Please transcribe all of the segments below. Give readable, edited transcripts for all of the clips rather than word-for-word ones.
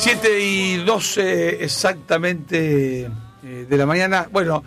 7:12 exactamente de la mañana. Bueno,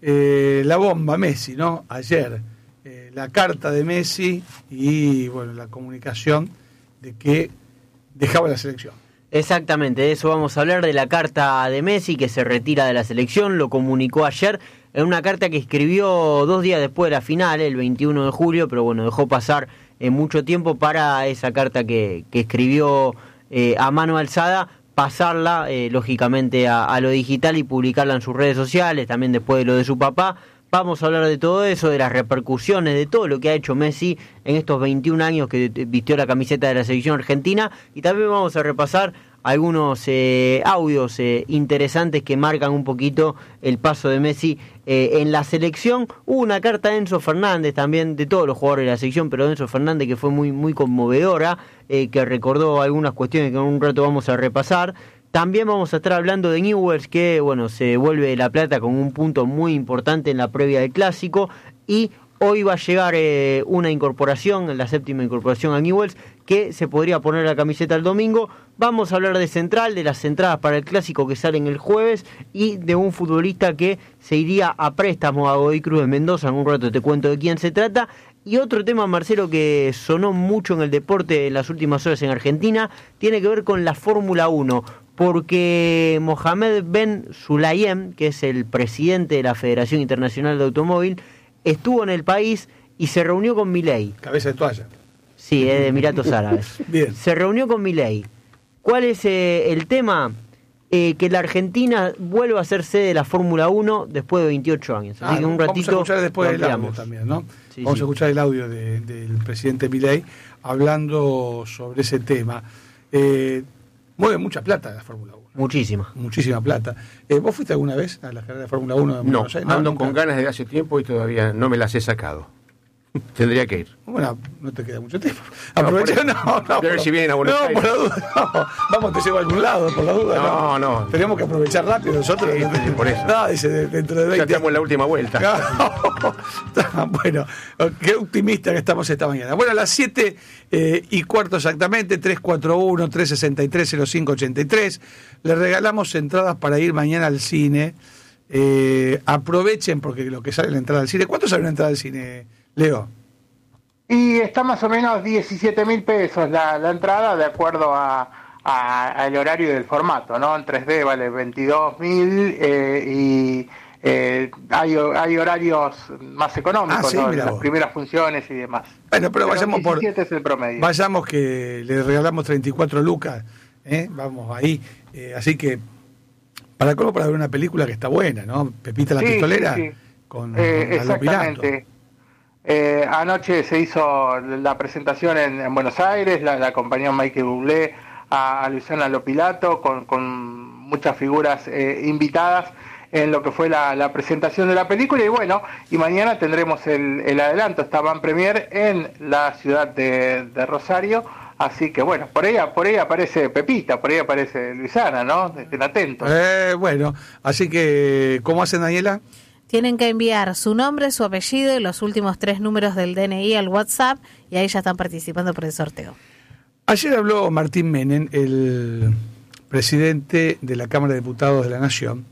la bomba Messi, ¿no? Ayer, la carta de Messi y, bueno, la comunicación de que dejaba la selección. Exactamente, de eso vamos a hablar, de la carta de Messi que se retira de la selección. Lo comunicó ayer en una carta que escribió 2 días después de la final, el 21 de julio, pero bueno, dejó pasar mucho tiempo para esa carta que escribió a mano alzada, pasarla lógicamente a lo digital y publicarla en sus redes sociales, también después de lo de su papá. Vamos a hablar de todo eso, de las repercusiones, de todo lo que ha hecho Messi en estos 21 años que vistió la camiseta de la selección argentina, y también vamos a repasar algunos audios interesantes que marcan un poquito el paso de Messi en la selección. Hubo una carta de Enzo Fernández también, de todos los jugadores de la selección, pero de Enzo Fernández que fue muy, muy conmovedora, que recordó algunas cuestiones que en un rato vamos a repasar. También vamos a estar hablando de Newell's, que bueno, se vuelve de La Plata con un punto muy importante en la previa del Clásico, y hoy va a llegar una incorporación, la 7ª incorporación a Newell's, que se podría poner la camiseta el domingo. Vamos a hablar de Central, de las entradas para el Clásico que salen el jueves, y de un futbolista que se iría a préstamo a Godoy Cruz de Mendoza. En un rato te cuento de quién se trata. Y otro tema, Marcelo, que sonó mucho en el deporte en las últimas horas en Argentina, tiene que ver con la Fórmula 1, porque Mohamed Ben Sulayem, que es el presidente de la Federación Internacional de Automóvil, estuvo en el país y se reunió con Milei. Cabeza de toalla. Sí, es de Emiratos Árabes. Bien. Se reunió con Milei. ¿Cuál es el tema? Que la Argentina vuelva a ser sede de la Fórmula 1 después de 28 años. Así que un ratito vamos a escuchar después el audio también, ¿no? Sí, vamos sí. a escuchar el audio del presidente Milei hablando sobre ese tema. Mueve mucha plata la Fórmula 1. Muchísima plata. ¿Vos fuiste alguna vez a la carrera de Fórmula 1? No, ando con ganas desde hace tiempo y todavía no me las he sacado. Tendría que ir. Bueno, no te queda mucho tiempo. Aprovecha, no. A ver si vienen a Buenos Aires. Por la duda, no. Vamos, te llevo a algún lado, por la duda. No. Tenemos que aprovechar rápido nosotros. Sí, por eso. No, dice, dentro de 20 Ya estamos en la última vuelta. No. Bueno, qué optimista que estamos esta mañana. Bueno, a las 7:15 exactamente, 341-363-0583. Le regalamos entradas para ir mañana al cine. Aprovechen, porque lo que sale la entrada al cine. ¿Cuánto sale una entrada al cine, Leo? Y está más o menos 17.000 pesos la entrada, de acuerdo al horario del formato, ¿no? En 3D vale 22.000 y hay horarios más económicos, sí, ¿no? Las primeras funciones y demás. Bueno, pero vayamos 17 es el promedio. Vayamos, que le regalamos 34 lucas, vamos ahí, así que para ver una película que está buena, ¿no? Pepita la Pistolera, sí. Con exactamente. Anoche se hizo la presentación en Buenos Aires, la acompañó Michael Bublé a Luciana Lopilato con muchas figuras invitadas en lo que fue la presentación de la película, y bueno, y mañana tendremos el adelanto, está Van Premier en la ciudad de Rosario, así que bueno, por ahí aparece Pepita, por ahí aparece Luisana, ¿no? Estén atentos. Bueno, así que, ¿cómo hacen, Daniela? Tienen que enviar su nombre, su apellido y los últimos 3 números del DNI al WhatsApp, y ahí ya están participando por el sorteo. Ayer habló Martín Menem, el presidente de la Cámara de Diputados de la Nación.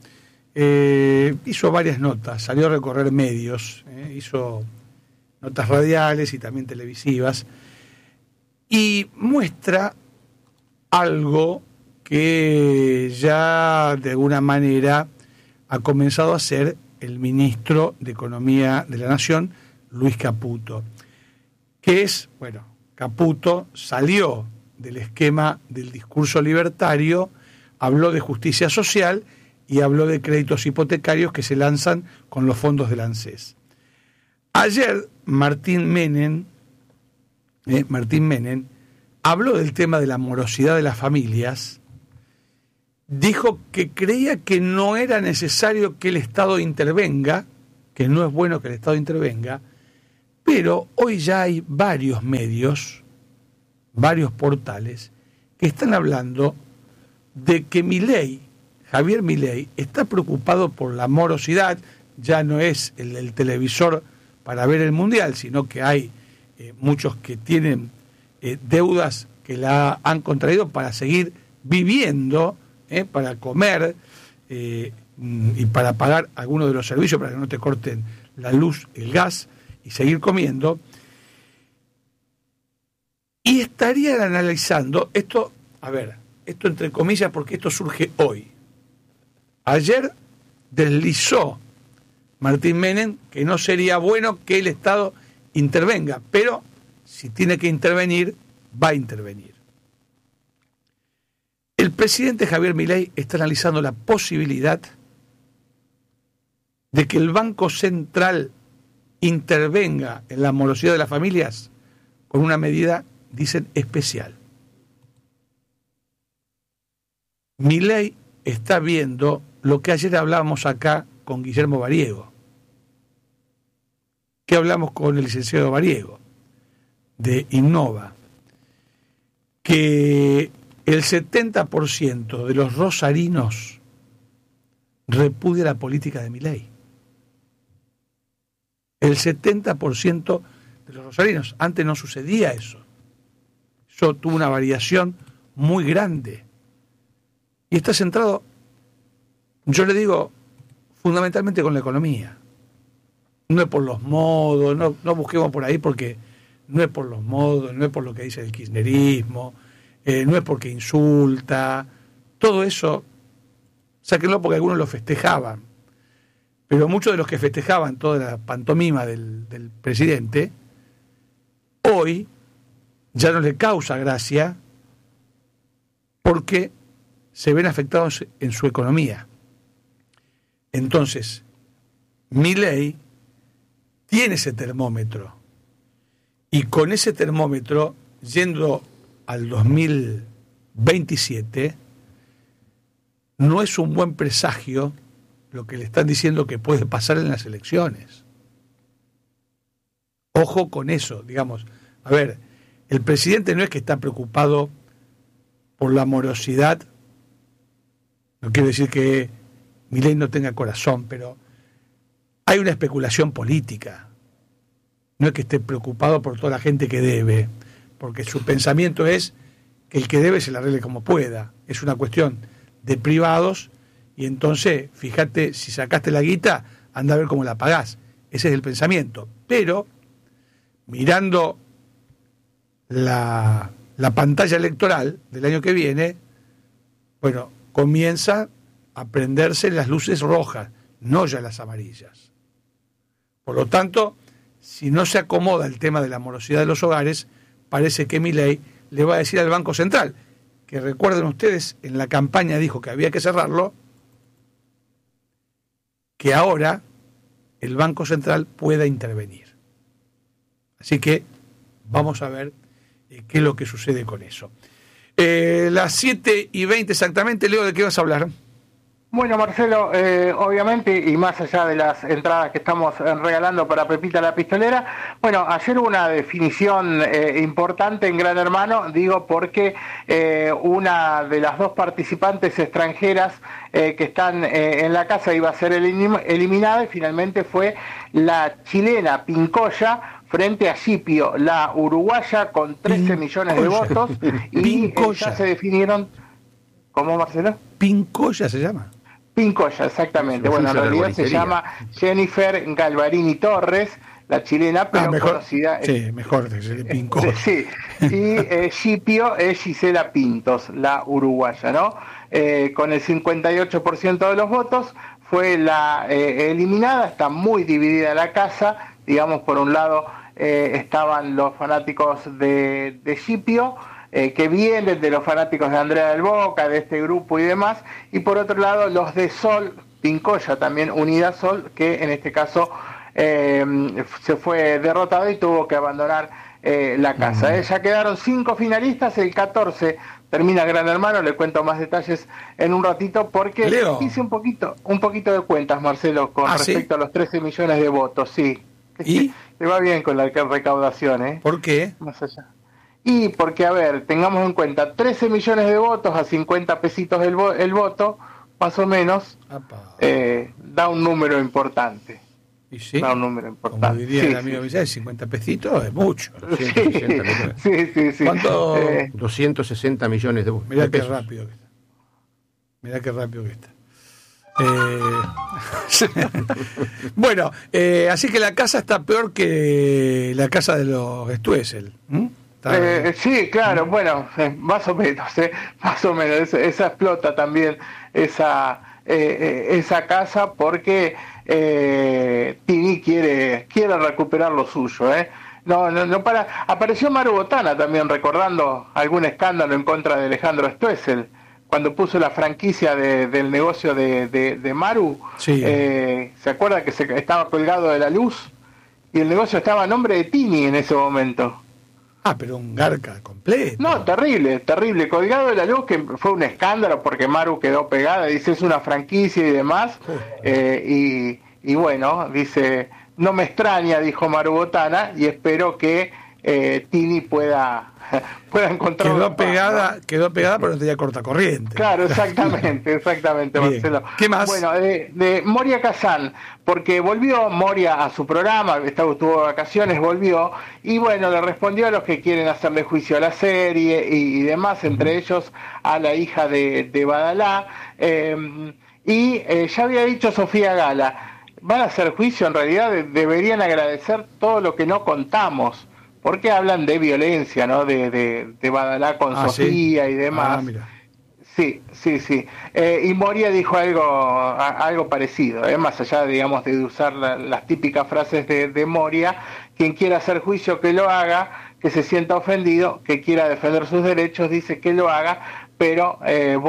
Hizo varias notas, salió a recorrer medios, hizo notas radiales y también televisivas, y muestra algo que ya de alguna manera ha comenzado a hacer el ministro de Economía de la Nación, Luis Caputo, que es, bueno, Caputo salió del esquema del discurso libertario, habló de justicia social y habló de créditos hipotecarios que se lanzan con los fondos del ANSES. Ayer Martín Menem habló del tema de la morosidad de las familias. Dijo que creía que no era necesario que el Estado intervenga, que no es bueno que el Estado intervenga, pero hoy ya hay varios medios, varios portales, que están hablando de que Javier Milei, está preocupado por la morosidad. Ya no es el del televisor para ver el Mundial, sino que hay muchos que tienen deudas que la han contraído para seguir viviendo para comer y para pagar algunos de los servicios para que no te corten la luz, el gas y seguir comiendo. Y estarían analizando esto, esto entre comillas, porque esto surge hoy. Ayer deslizó Martín Menem que no sería bueno que el Estado intervenga, pero si tiene que intervenir, va a intervenir. El presidente Javier Milei está analizando la posibilidad de que el Banco Central intervenga en la morosidad de las familias con una medida, dicen, especial. Milei está viendo lo que ayer hablábamos acá con Guillermo Bariego. ¿Qué hablamos con el licenciado Bariego? De Innova. Que el 70% de los rosarinos repudia la política de Milei. El 70% de los rosarinos. Antes no sucedía eso. Eso tuvo una variación muy grande. Y está centrado, yo le digo, fundamentalmente con la economía. No es por los modos, no busquemos por ahí porque no es por los modos, no es por lo que dice el kirchnerismo, no es porque insulta, todo eso, sáquenlo porque algunos lo festejaban. Pero muchos de los que festejaban toda la pantomima del presidente, hoy ya no le causa gracia porque se ven afectados en su economía. Entonces, Milei tiene ese termómetro y con ese termómetro, yendo al 2027, no es un buen presagio lo que le están diciendo que puede pasar en las elecciones. Ojo con eso, digamos. A ver, el presidente no es que está preocupado por la morosidad, no quiero decir que Milei no tenga corazón, pero hay una especulación política. No es que esté preocupado por toda la gente que debe, porque su pensamiento es que el que debe se la arregle como pueda. Es una cuestión de privados y entonces, fíjate, si sacaste la guita, anda a ver cómo la pagás. Ese es el pensamiento. Pero, mirando la pantalla electoral del año que viene, bueno, comienza a prenderse las luces rojas, no ya las amarillas. Por lo tanto, si no se acomoda el tema de la morosidad de los hogares, parece que Milei le va a decir al Banco Central, que recuerden ustedes, en la campaña dijo que había que cerrarlo, que ahora el Banco Central pueda intervenir. Así que vamos a ver qué es lo que sucede con eso. Las 7:20 exactamente. Leo, ¿de qué vas a hablar? Bueno, Marcelo, obviamente, y más allá de las entradas que estamos regalando para Pepita la Pistolera, bueno, ayer hubo una definición importante en Gran Hermano, digo porque una de las dos participantes extranjeras que están en la casa iba a ser eliminada y finalmente fue la chilena Pincoya frente a Scipio, la uruguaya, con 13 millones de votos, y ya se definieron. ¿Cómo, Marcelo? Pincoya se llama. Pincoya, exactamente. Bueno, en realidad se llama Jennifer Galvarini Torres, la chilena, pero mejor, conocida. Sí, mejor Pincoya. Sí, y Scipio es Gisela Pintos, la uruguaya, ¿no? Con el 58% de los votos fue la eliminada. Está muy dividida la casa, digamos, por un lado estaban los fanáticos de Scipio, que vienen de los fanáticos de Andrea del Boca, de este grupo y demás, y por otro lado los de Sol, Pincoya también, unida Sol, que en este caso se fue derrotado y tuvo que abandonar la casa. Ya quedaron 5 finalistas, el 14 termina Gran Hermano, le cuento más detalles en un ratito, porque Leo, hice un poquito de cuentas, Marcelo, con respecto a los 13 millones de votos, sí. ¿Y? Le va bien con la recaudación, ¿eh? ¿Por qué? Más allá. Y porque, a ver, tengamos en cuenta, 13 millones de votos a 50 pesitos el voto, más o menos, da un número importante. Y sí, no un número importante. como diría el amigo Vicente, 50 pesitos es mucho. 260 millones. Sí. ¿Cuánto? 260 millones de Mirá qué pesos. rápido que está. Mirá qué rápido que está. Bueno, así que la casa está peor que la casa de los Stuessel. Sí, claro, bueno, más o menos, esa explota también esa casa porque Tini quiere recuperar lo suyo, No para. Apareció Maru Botana también recordando algún escándalo en contra de Alejandro Stoessel cuando puso la franquicia del negocio de Maru. Sí. ¿Se acuerda que estaba colgado de la luz? Y el negocio estaba a nombre de Tini en ese momento. Pero un garca completo. No, terrible, colgado de la luz, que fue un escándalo porque Maru quedó pegada, dice es una franquicia y demás, y bueno, dice, no me extraña, dijo Maru Botana, y espero que Tini pueda encontrar... Quedó pegada, pero no tenía corta corriente. Claro, exactamente, Marcelo. ¿Qué más? Bueno, de Moria Kazan, porque volvió Moria a su programa, tuvo vacaciones, volvió, y bueno, le respondió a los que quieren hacerle juicio a la serie y demás, entre ellos a la hija de Badalá, y ya había dicho Sofía Gala, van a hacer juicio, en realidad deberían agradecer todo lo que no contamos, porque hablan de violencia, ¿no? De Badalá con Sofía, ¿sí? Y demás. Mira. Sí. Y Moria dijo algo parecido, más allá, digamos, de usar las típicas frases de Moria, quien quiera hacer juicio que lo haga, que se sienta ofendido, que quiera defender sus derechos, dice que lo haga, pero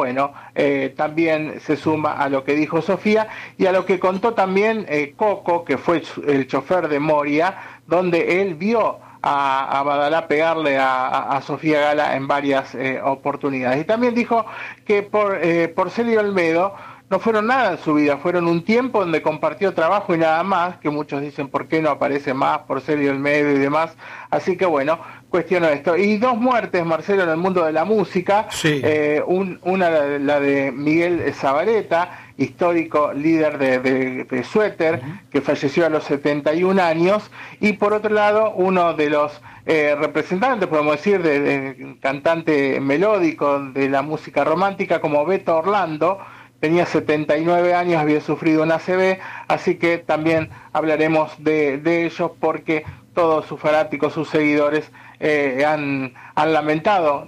también se suma a lo que dijo Sofía y a lo que contó también Coco, que fue el chofer de Moria, donde él vio a Badalá pegarle a Sofía Gala en varias oportunidades. Y también dijo que Porcel y Olmedo no fueron nada en su vida, fueron un tiempo donde compartió trabajo y nada más, que muchos dicen por qué no aparece más Porcel y Olmedo y demás. Así que bueno, cuestiono esto. Y dos muertes, Marcelo, en el mundo de la música. Sí. Una, la de Miguel Zabaleta, histórico líder de Suéter, que falleció a los 71 años, y por otro lado, uno de los representantes, podemos decir, de cantante melódico de la música romántica, como Beto Orlando, tenía 79 años, había sufrido un ACV, así que también hablaremos de ellos, porque todos sus fanáticos, sus seguidores, han lamentado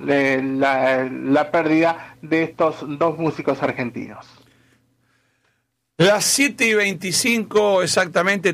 la pérdida de estos dos músicos argentinos. Las 7:25 exactamente,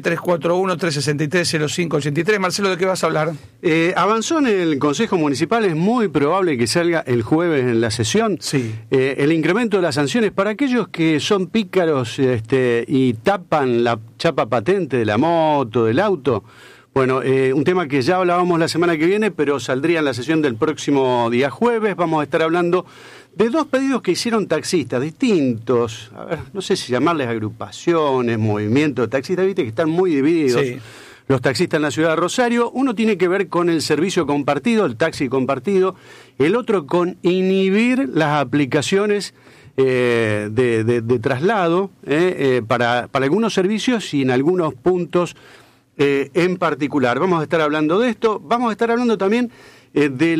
341-363-0583. Marcelo, ¿de qué vas a hablar? Avanzó en el Consejo Municipal, es muy probable que salga el jueves en la sesión. Sí. El incremento de las sanciones para aquellos que son pícaros y tapan la chapa patente de la moto, del auto. Bueno, un tema que ya hablábamos la semana que viene, pero saldría en la sesión del próximo día jueves. Vamos a estar hablando de dos pedidos que hicieron taxistas distintos, a ver, no sé si llamarles agrupaciones, movimientos de taxistas, viste que están muy divididos. Sí. Los taxistas en la ciudad de Rosario, uno tiene que ver con el servicio compartido, el taxi compartido, el otro con inhibir las aplicaciones de traslado para algunos servicios y en algunos puntos en particular. Vamos a estar hablando de esto, vamos a estar hablando también de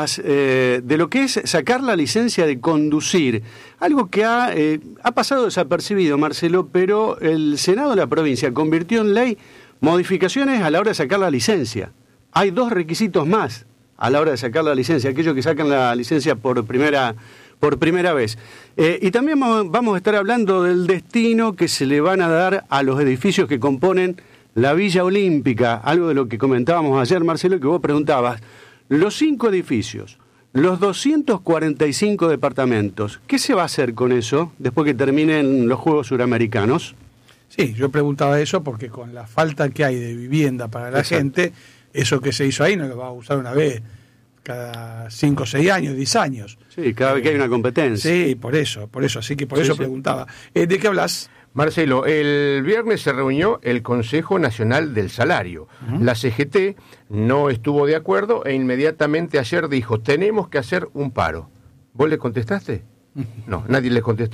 lo que es sacar la licencia de conducir, algo que ha pasado desapercibido, Marcelo, pero el Senado de la provincia convirtió en ley modificaciones a la hora de sacar la licencia. Hay dos requisitos más a la hora de sacar la licencia, aquellos que sacan la licencia por primera vez. Y también vamos a estar hablando del destino que se le van a dar a los edificios que componen la Villa Olímpica, algo de lo que comentábamos ayer, Marcelo, que vos preguntabas. Los 5 edificios, los 245 departamentos, ¿qué se va a hacer con eso después que terminen los Juegos Suramericanos? Sí, yo preguntaba eso porque con la falta que hay de vivienda para la gente, eso que se hizo ahí no lo va a usar una vez cada 5, 6 años, 10 años. Sí, cada vez que hay una competencia. Sí, por eso, así que por eso preguntaba. ¿De qué hablas? Marcelo, el viernes se reunió el Consejo Nacional del Salario. La CGT no estuvo de acuerdo e inmediatamente ayer dijo, tenemos que hacer un paro. ¿Vos le contestaste? No, nadie le contestó.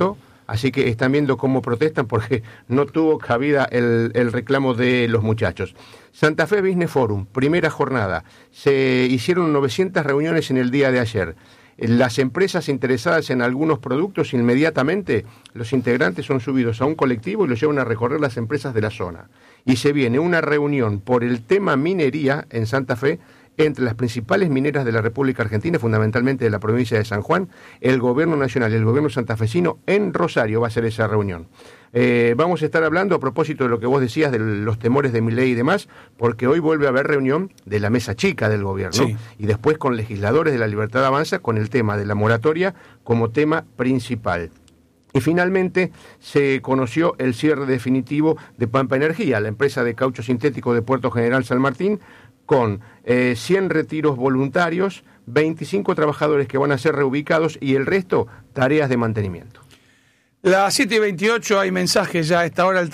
así que están viendo cómo protestan porque no tuvo cabida el reclamo de los muchachos. Santa Fe Business Forum, primera jornada. Se hicieron 900 reuniones en el día de ayer. Las empresas interesadas en algunos productos, inmediatamente los integrantes son subidos a un colectivo y los llevan a recorrer las empresas de la zona. Y se viene una reunión por el tema minería en Santa Fe entre las principales mineras de la República Argentina, fundamentalmente de la provincia de San Juan, el gobierno nacional y el gobierno santafesino. En Rosario va a ser esa reunión. Vamos a estar hablando a propósito de lo que vos decías de los temores de Milei y demás, porque hoy vuelve a haber reunión de la mesa chica del gobierno, sí, y después con legisladores de la Libertad Avanza con el tema de la moratoria como tema principal. Y finalmente se conoció el cierre definitivo de Pampa Energía, la empresa de caucho sintético de Puerto General San Martín, con 100 retiros voluntarios, 25 trabajadores que van a ser reubicados y el resto tareas de mantenimiento. Las 7:28, hay mensajes ya a esta hora, el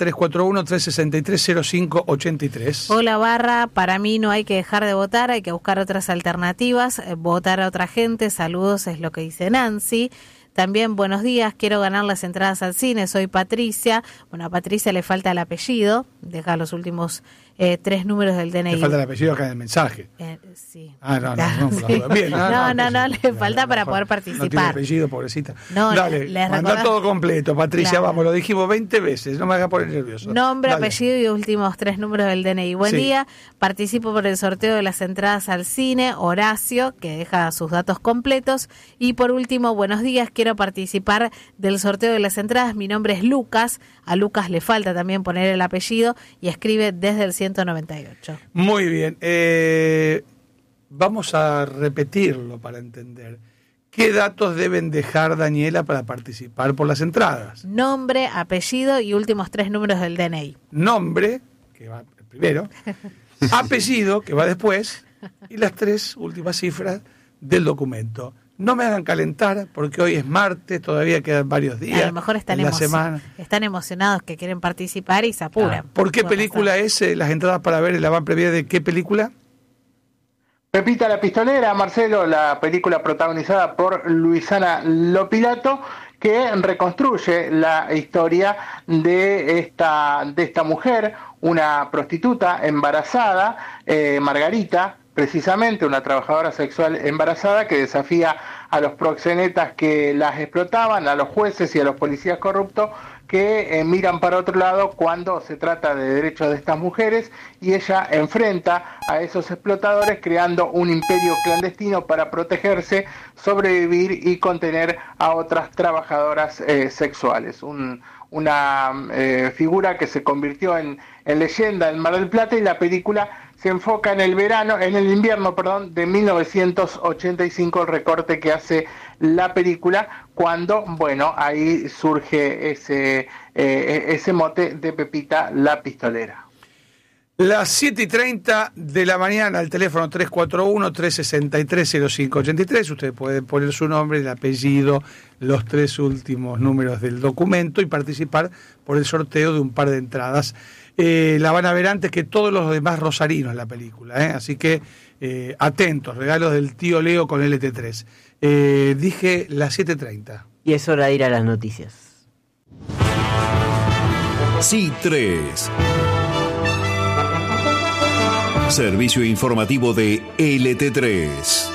341-363-0583. Hola Barra, para mí no hay que dejar de votar, hay que buscar otras alternativas, votar a otra gente, saludos, es lo que dice Nancy. También, buenos días, quiero ganar las entradas al cine, soy Patricia. Bueno, a Patricia le falta el apellido, deja los últimos 3 números del DNI. Le falta el apellido acá en el mensaje. Sí. Ah, no, Sí. Bien, no, le falta para poder participar. No tiene apellido, pobrecita. No, dale, manda todo completo, Patricia, claro. Vamos, lo dijimos 20 veces, no me hagas poner nervioso. Nombre, dale. Apellido y últimos 3 números del DNI. Buen día, participo por el sorteo de las entradas al cine, Horacio, que deja sus datos completos. Y por último, buenos días, quiero participar del sorteo de las entradas, mi nombre es Lucas, a Lucas le falta también poner el apellido y escribe desde el 198. Muy bien, vamos a repetirlo para entender. ¿Qué datos deben dejar, Daniela, para participar por las entradas? Nombre, apellido y últimos 3 números del DNI. Nombre, que va primero, apellido, que va después, y las 3 últimas cifras del documento. No me hagan calentar, porque hoy es martes, todavía quedan varios días. A lo mejor están emocionados que quieren participar y se apuran. ¿Por qué película es las entradas para ver el avant-premiere de qué película? Pepita la Pistolera, Marcelo, la película protagonizada por Luisana Lopilato, que reconstruye la historia de esta mujer, una prostituta embarazada, Margarita, precisamente una trabajadora sexual embarazada que desafía a los proxenetas que las explotaban, a los jueces y a los policías corruptos que miran para otro lado cuando se trata de derechos de estas mujeres, y ella enfrenta a esos explotadores creando un imperio clandestino para protegerse, sobrevivir y contener a otras trabajadoras sexuales. Una figura que se convirtió en leyenda en Mar del Plata, y la película se enfoca en el invierno de 1985, el recorte que hace la película, cuando, ahí surge ese mote de Pepita la Pistolera. Las 7:30 de la mañana, al teléfono 341-363-0583, ustedes pueden poner su nombre, el apellido, los 3 últimos números del documento y participar por el sorteo de un par de entradas. La van a ver antes que todos los demás rosarinos la película, así que atentos, regalos del tío Leo con LT3. Dije las 7:30. Y es hora de ir a las noticias. C3. Servicio informativo de LT3.